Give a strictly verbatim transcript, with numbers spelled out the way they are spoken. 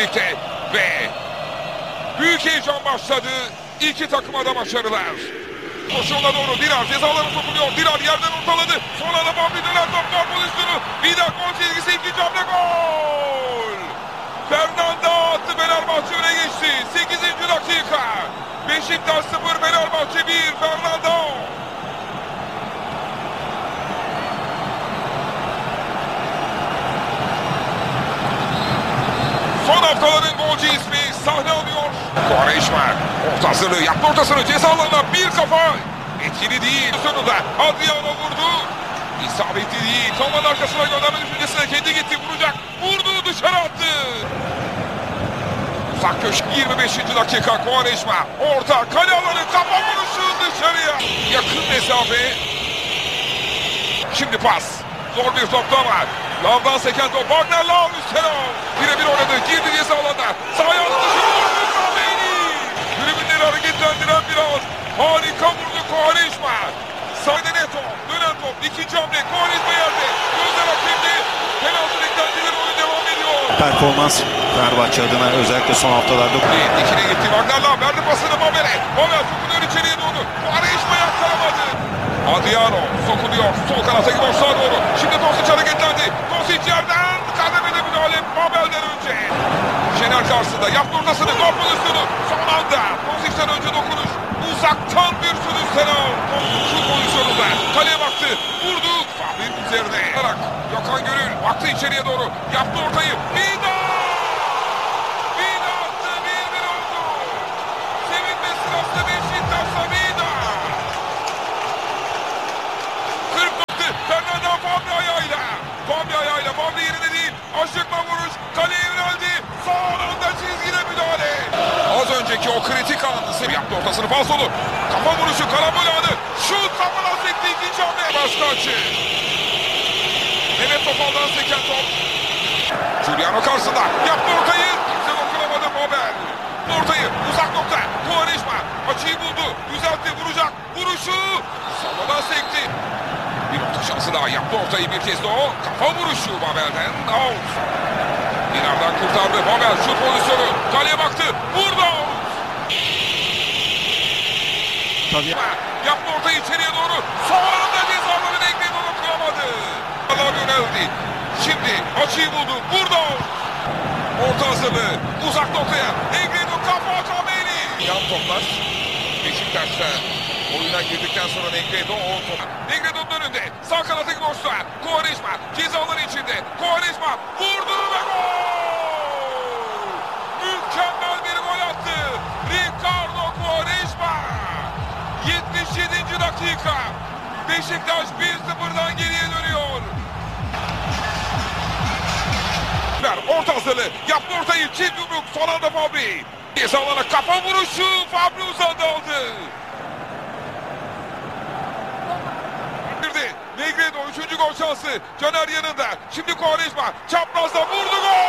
birlikte ve büyük heyecan başladı. İki takıma da başarılar. Koşuyorlar doğru. Dirar cezaları sokuluyor. Dirar yerden ortaladı. Sonra da Bambi döner top gol pozisyonu. Vida gol çizgisi, ikinci hamle gol. Fernanda attı, Fenerbahçe öne geçti. sekizinci dakika. Beşiktaş sıfır, Fenerbahçe bir. Fernanda. Son haftaların golcü ismi sahne alıyor. Quaresma orta hazırlığı yaptı, ortasını ceza alanına bir kafa. Etkili değil. Sonunda Adriano vurdu. İsabetli değil. Savunmanın arkasına gönderme düşüncesine kendi gitti, vuracak. Vurdu, dışarı attı. Uzak köşe yirmi beşinci dakika. Quaresma orta kale alanı, kafa vuruşu dışarıya. Yakın mesafe. Şimdi pas. Zor bir topta var. Lavdan seken top. Wagner Lav üstüne. Birebir oynadı. Girdi ceza alanına. Sağ ayağını dışarı vurdu. Kameni. Tribünleri hareketlendiren biraz. Harika vurdu Quaresma. Sağda Neto. Dönen top. İkinci hamle. Quaresma yerde. Gözler hakemde. Penaltı beklentileri, oyun devam ediyor. Performans Fenerbahçe adına özellikle son haftalarda. İkine gitti. Wagner Lav verdi pasını Mabel'e. Mabel sokuluyor içeriye doğru. Quaresma yakkalamadı. Adriano sokuluyor. Sol kanata gidiyor, sağa doğru. Şimdi Tosic hareketlendi. Tosic yerden kademede müdahale Mabel'den önce. Şener karşısında yaptı ortasını. Gol pozisyonu. Son anda Tosic'ten önce dokunuş. Uzaktan bir sürüş Senal. Şu pozisyonunda kaleye baktı. Vurdu. Fahri'nin üzerine. Gökhan Gönül baktı içeriye doğru. Yaptı ortayı. Vida! Vida attı. bir bir oldu. Sevinme sırasında Beşiktaş'ta Vida. Fernanda Fabri ayağıyla. Fabri ayağıyla. Fabri yerine değil. Aşıkma vuruş. Kaleye yöneldi. Son anda çizgide müdahale. Az önceki o kritik anısı yaptı, ortasını falsolu. Kafa vuruşu, karambol anı. Şut kafadan sekti, ikinci hamle. Başka açı. Mehmet Topal'dan seken top. Giuliano karşısında. Yaptı ortayı. Kimse dokunamadı Mabel. Ortayı uzak nokta. Quaresma açıyı buldu. Düzeltti, vuracak. Vuruşu. Savadan sekti. Bir orta şansı daha, yaptı ortayı bir kez de o. Kafa vuruşu Mabel'den. Out. Dinar'dan kurtardı. Mabel şut pozisyonu. Kaleye baktı. Vurdu. Out. Tabii. Yaptı ortayı içeriye doğru. Son anda cezaları denklemi dokunamadı. Allah yöneldi. Şimdi açıyı buldu. Vurdu. Orta hazırlığı. Uzak noktaya. Negredo kafa Kameni. Yan toplar. Beşiktaş'ta oyuna girdikten sonra Negredo o top. Negredo'nun önünde. Sağ kanata boşta. Quaresma cezaların içinde. Quaresma vurdu ve gol! Mükemmel bir gol attı. Ricardo Quaresma. yetmiş yedinci dakika. Beşiktaş bir sıfırdan geriye dönüyor. Orta hazırlığı. Yaptı ortayı. Çift yumruk. Son anda Fabri. Cezalarına kafa vuruşu. Fabri uzandı aldı. Negredo üçüncü gol şansı. Caner yanında. Şimdi Quaresma çaprazda vurdu, gol!